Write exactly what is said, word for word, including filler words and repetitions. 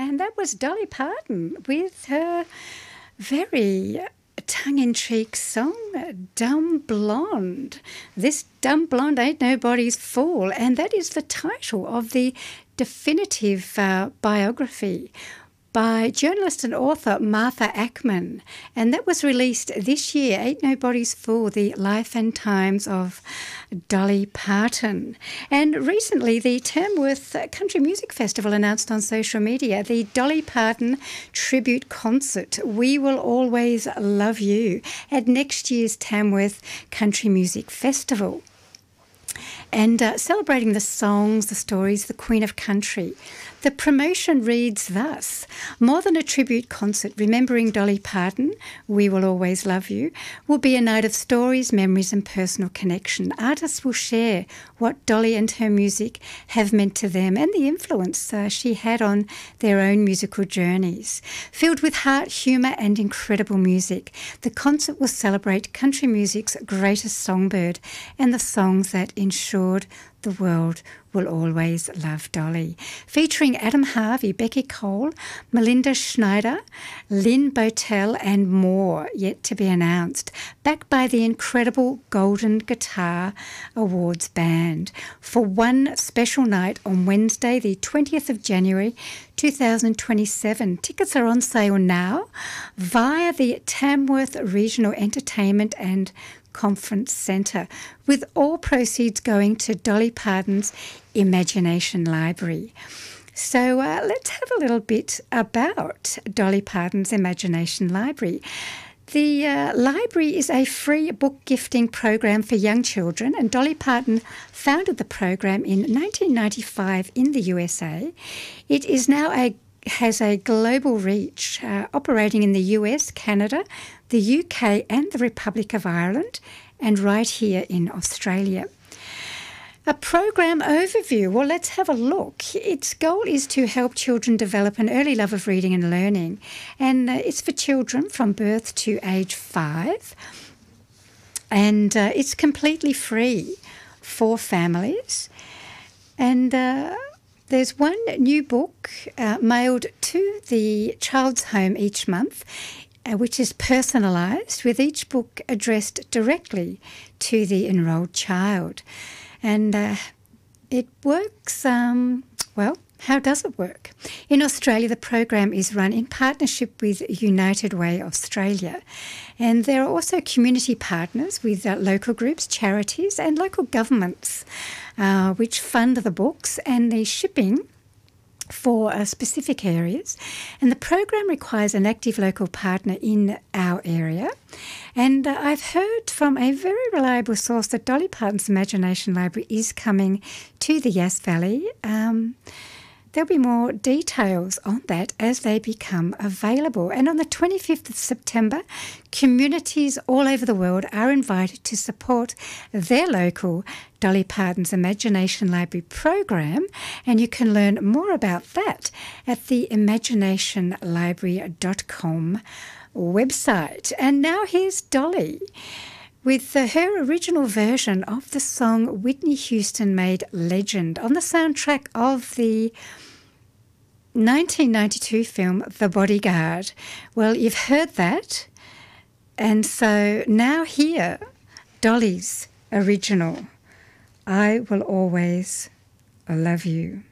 And that was Dolly Parton with her very tongue-in-cheek song, Dumb Blonde. This dumb blonde ain't nobody's fool. And that is the title of the definitive uh, biography by journalist and author Martha Ackman. And that was released this year, Ain't Nobody's Fool, The Life and Times of Dolly Parton. And recently, the Tamworth Country Music Festival announced on social media the Dolly Parton Tribute Concert, We Will Always Love You, at next year's Tamworth Country Music Festival. And uh, celebrating the songs, the stories, the Queen of Country. The promotion reads thus: more than a tribute concert remembering Dolly Parton, We Will Always Love You, will be a night of stories, memories and personal connection. Artists will share what Dolly and her music have meant to them and the influence uh, she had on their own musical journeys. Filled with heart, humour and incredible music, the concert will celebrate country music's greatest songbird and the songs that ensured the world will always love Dolly. Featuring Adam Harvey, Becky Cole, Melinda Schneider, Lynn Botel and more yet to be announced. Backed by the incredible Golden Guitar Awards Band. For one special night on Wednesday, the twentieth of January two thousand twenty-seven. Tickets are on sale now via the Tamworth Regional Entertainment and Conference Centre, with all proceeds going to Dolly Parton's Imagination Library. So uh, let's have a little bit about Dolly Parton's Imagination Library. The uh, library is a free book gifting program for young children, and Dolly Parton founded the program in nineteen ninety-five in the U S A. It is now a has a global reach, uh, operating in the U S, Canada, the U K and the Republic of Ireland, and right here in Australia. A program overview. Well, let's have a look. Its goal is to help children develop an early love of reading and learning, and uh, it's for children from birth to age five, and uh, it's completely free for families. And uh, there's one new book uh, mailed to the child's home each month, uh, which is personalised, with each book addressed directly to the enrolled child. And uh, it works, um, well, how does it work? In Australia, the program is run in partnership with United Way Australia. And there are also community partners with uh, local groups, charities and local governments, uh, which fund the books and the shipping for uh, specific areas. And the program requires an active local partner in our area. And uh, I've heard from a very reliable source that Dolly Parton's Imagination Library is coming to the Yass Valley. Um, there'll be more details on that as they become available. And on the twenty-fifth of September, communities all over the world are invited to support their local Dolly Parton's Imagination Library program, and you can learn more about that at the imagination library dot com website. And now here's Dolly with uh, her original version of the song Whitney Houston made Legend on the soundtrack of the nineteen ninety-two film The Bodyguard. Well, you've heard that, and so now here, Dolly's original, I Will Always Love You.